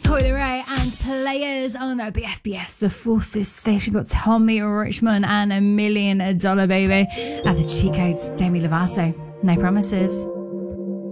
Coi Leray and Players on BFBS. The Forces station got Tommy Richmond and $1 Million Baby. At the cheat codes, Demi Lovato. No promises.